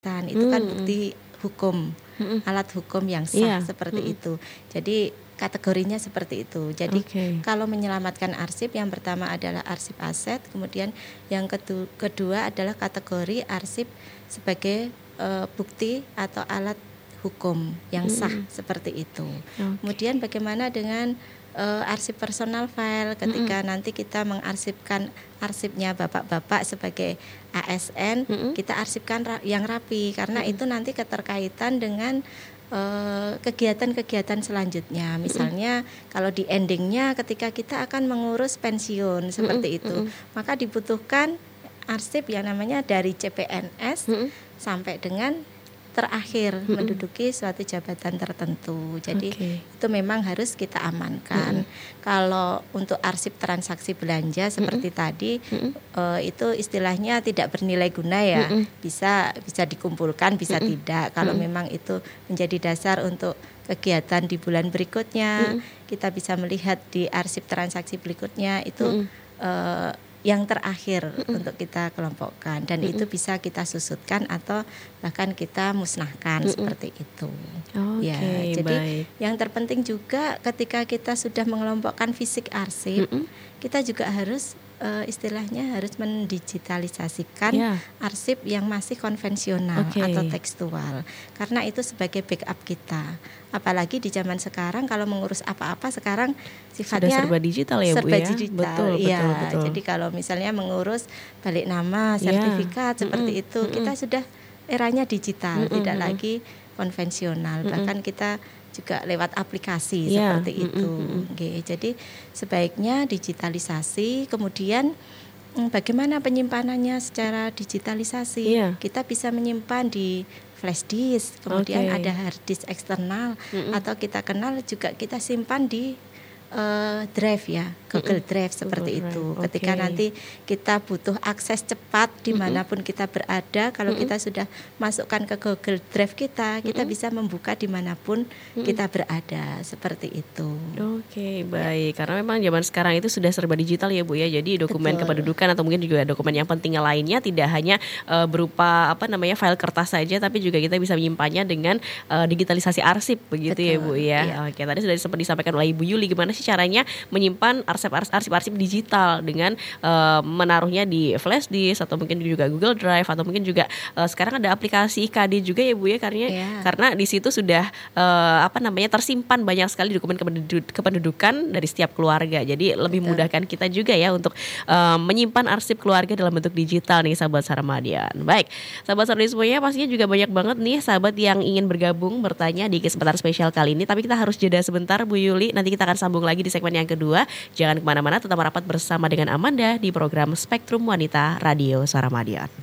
Itu kan bukti hukum, alat hukum yang sah seperti itu. Jadi kategorinya seperti itu. Jadi kalau menyelamatkan arsip, yang pertama adalah arsip aset, kemudian yang kedua adalah kategori arsip sebagai bukti atau alat hukum yang sah seperti itu. Kemudian bagaimana dengan arsip personal file ketika nanti kita mengarsipkan arsipnya bapak-bapak sebagai ASN, kita arsipkan yang rapi karena itu nanti keterkaitan dengan kegiatan-kegiatan selanjutnya. Misalnya kalau di endingnya ketika kita akan mengurus pensiun seperti itu, maka dibutuhkan arsip yang namanya dari CPNS sampai dengan terakhir menduduki suatu jabatan tertentu. Jadi itu memang harus kita amankan. Kalau untuk arsip transaksi belanja seperti tadi itu istilahnya tidak bernilai guna ya. Bisa dikumpulkan, bisa tidak. Kalau memang itu menjadi dasar untuk kegiatan di bulan berikutnya, kita bisa melihat di arsip transaksi berikutnya itu yang terakhir untuk kita kelompokkan dan itu bisa kita susutkan atau bahkan kita musnahkan seperti itu. Jadi yang terpenting juga ketika kita sudah mengelompokkan fisik arsip, kita juga harus istilahnya harus mendigitalisasikan arsip yang masih konvensional atau tekstual karena itu sebagai backup kita. Apalagi di zaman sekarang kalau mengurus apa-apa sekarang sifatnya sudah serba digital ya Bu ya. Betul. Jadi kalau misalnya mengurus balik nama, sertifikat seperti itu kita sudah eranya digital, tidak lagi konvensional. Bahkan kita juga lewat aplikasi seperti itu. Jadi sebaiknya digitalisasi. Kemudian bagaimana penyimpanannya secara digitalisasi? Kita bisa menyimpan di flash disk, kemudian ada hard disk eksternal atau kita kenal juga kita simpan di drive ya, Google Drive seperti itu. Ketika nanti kita butuh akses cepat dimanapun kita berada, kalau kita sudah masukkan ke Google Drive kita bisa membuka dimanapun kita berada seperti itu. Baik. Karena memang zaman sekarang itu sudah serba digital ya Bu ya. Jadi dokumen kependudukan atau mungkin juga dokumen yang penting lainnya tidak hanya berupa file kertas saja, tapi juga kita bisa menyimpannya dengan digitalisasi arsip begitu ya Bu ya. Tadi sudah sempat disampaikan oleh Ibu Yuli gimana sih caranya menyimpan arsip-arsip digital dengan menaruhnya di flash disk atau mungkin juga Google Drive atau mungkin juga sekarang ada aplikasi IKD juga ya Bu ya karena di situ sudah tersimpan banyak sekali dokumen kependudukan dari setiap keluarga. Jadi lebih mudahkan kita juga ya untuk menyimpan arsip keluarga dalam bentuk digital nih sahabat Saramadian. Baik, sahabat Saramadian semuanya pastinya juga banyak banget nih sahabat yang ingin bergabung bertanya di kesempatan spesial kali ini, tapi kita harus jeda sebentar Bu Yuli. Nanti kita akan sambung lagi di segmen yang kedua. Jangan kemana-mana, tetap merapat bersama dengan Amanda di program Spektrum Wanita Radio Saramadian.